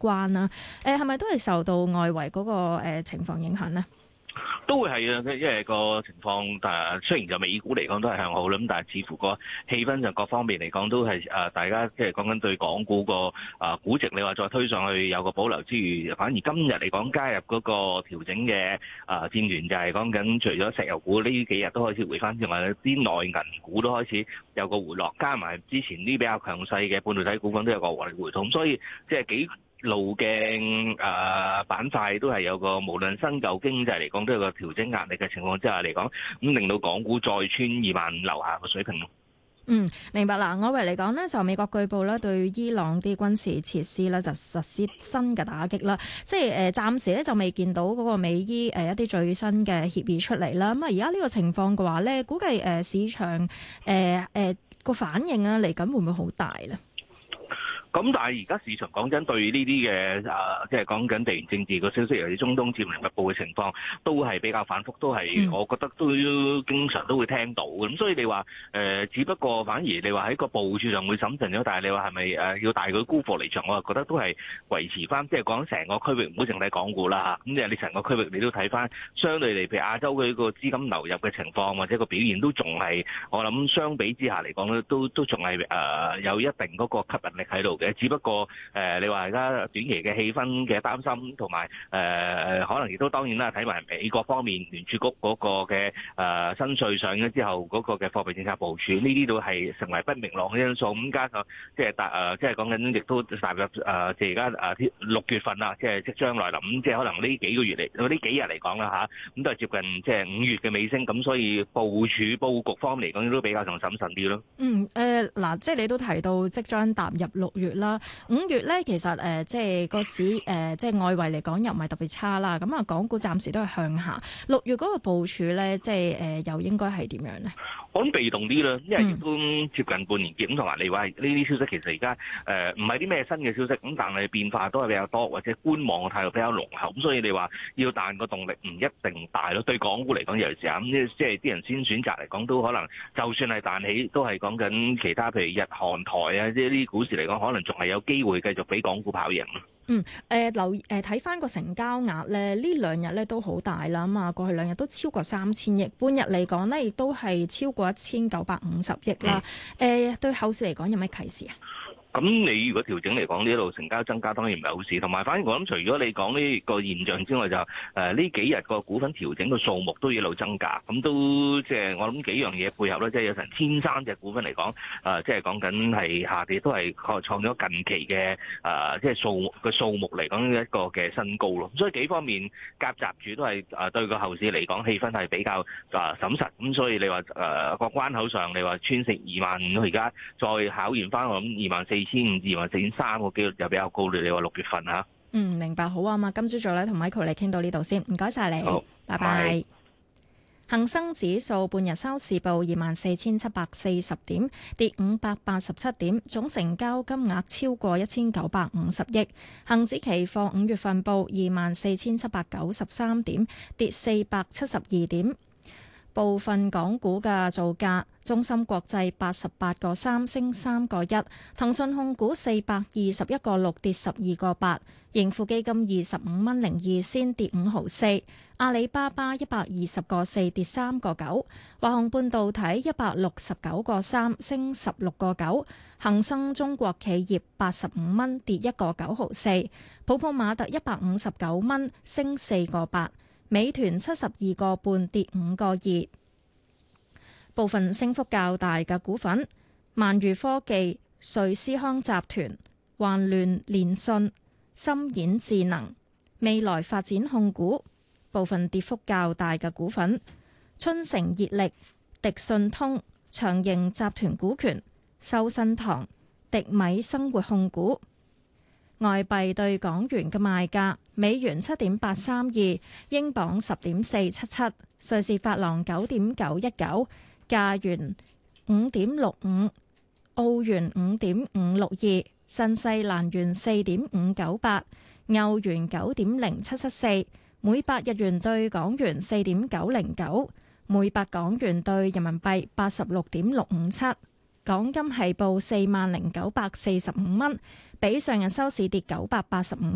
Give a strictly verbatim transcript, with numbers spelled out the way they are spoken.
關啦。誒係咪都係受到外圍嗰、那個、呃、情況影響呢？ 都會係啊，因為個情況誒雖然就美股嚟講都係向好啦，咁但係似乎個氣氛上各方面嚟講都係誒大家即係講緊對港股個誒估值，你話再推上去有個保留之餘，反而今日嚟講加入嗰個調整嘅誒戰團就係講緊除咗石油股呢幾日都開始回翻之外，啲內銀股都開始有個回落，加埋之前啲比較強勢嘅半導體股份都有個獲利回吐，所以即係幾路徑誒板塊都係有個無論新舊經濟嚟講都有個調整壓力嘅情況之下嚟講，咁令到港股再穿二萬五樓下個水平咯。 嗯，明白啦。外圍嚟講呢，就美國據報咧對伊朗啲軍事設施咧就實施新嘅打擊啦。即係誒暫時咧就未見到嗰個美伊誒一啲最新嘅協議出嚟啦。咁啊而家呢個情況嘅話咧，估計誒市場誒誒個反應啊嚟緊會唔會好大咧？ 咁但係而家市場講緊對呢啲嘅誒，即係講緊地緣政治個消息，尤其中東戰略密報嘅情況，都係比較反覆，都係我覺得都經常都會聽到嘅。咁所以你話誒、呃，只不過反而你話喺個部署上會審慎咗，但係你話係咪誒要大舉沽貨離場，我就覺得都係維持翻，即係講成個區域，唔好淨係港股啦嚇。咁即係你成個區域你都睇翻，相對嚟譬如亞洲嘅個資金流入嘅情況或者個表現都仲係，我諗相比之下嚟講咧，都都仲係誒有一定嗰個吸引力喺度嘅。只不過誒、呃，你話而家短期嘅氣氛嘅擔心，同埋誒可能亦都當然啦，睇埋美國方面聯儲局嗰個嘅誒、呃、新稅上咗之後嗰個嘅貨幣政策部署，呢啲都係成為不明朗嘅因素。咁加上即係大誒，即係講緊亦都踏入誒，即係而家誒六月份啦，即係即將來臨。咁即係可能呢幾個月嚟，呢幾日嚟講啦嚇，咁都係接近即係五月嘅尾聲。咁所以部署佈局方面嚟講，都比較仲審慎啲咯。 嗯誒嗱、呃，即係你都提到即將踏入六月啦。五月咧，其實誒、呃，即係個市誒、呃，即係外圍嚟講又唔係特別差啦。咁啊，港股暫時都係向下。六月嗰個部署咧，即係誒、呃，又應該係點樣咧？ 我諗被動啲啦，因為亦都接近半年結咁，同埋你話呢啲消息其實而家誒唔係啲咩新嘅消息，咁但係變化都係比較多，或者觀望嘅態度比較濃厚。咁所以你話要彈個動力唔一定大咯。對港股嚟講，尤其是咁，即係啲人先選擇嚟講，都可能就算係彈起，都係講緊其他譬如日韓台啊，即係啲股市嚟講，可能仲係有機會繼續俾港股跑贏咯。 嗯，誒、呃、留誒睇翻個成交額咧，呢兩日咧都好大啦。咁啊，過去兩日都超過三千億，半日嚟講咧，亦都係超過一千九百五十億啦。誒、嗯呃，對後市嚟講有咩啟示啊？ 咁你如果調整嚟講，呢一路成交增加當然唔係好事，同埋反而我諗除咗你講呢個現象之外，就誒呢、呃、幾日個股份調整嘅數目都一路增加，咁都即係我諗幾樣嘢配合咧，即係有成千三隻股份嚟講，誒即係講緊係下跌都係創創咗近期嘅誒即係數個數目嚟講一個嘅新高咯。所以幾方面夾雜住都係誒對個後市嚟講氣氛係比較誒審慎，咁所以你話誒個關口上你話穿成二萬五，而家再考驗翻我諗二萬四千五至或四千三個機率又比較高，你話六月份嚇。 嗯，明白，好啊嘛。今朝早咧同 Michael 你傾到呢度先，唔該晒你， 好， 拜拜。 拜。 恒生指數半日收市報二萬四千七百四十點，跌五百八十七點，總成交金額超過一千九百五十億。恒指期貨五月份報二萬四千七百九十三點，跌四百七十二點。部分港股嘅造價：中芯國際八十八個三升三個一，騰訊控股四百二十一個六跌十二個八，盈富基金二十五蚊零二仙跌五毫四，阿里巴巴一百二十個四跌三個九，華虹半導體一百六十九個三升十六個九，恒生中國企業八十五蚊跌一個九毫四，普普馬特一百五十九蚊升四個八。美團七十二個半跌五個二，部分升幅較大嘅股份：萬裕科技、瑞思康集團、環聯聯信、深演智能、未來發展控股。部分跌幅較大嘅股份：春城熱力、迪信通、長盈集團股權、秀新堂、迪米生活控股。外幣對港元嘅賣價：美元七點八三二，英鎊十點四七七，瑞士法郎九點九一九，加元五點六五，澳元五點五六二，新西蘭元四點五九八，歐元九點零七七四，每百日元對港元四點九零九，每百港元對人民幣八十六點六五七。港金係報四萬零九百四十五蚊，比上日收市跌九百八十五。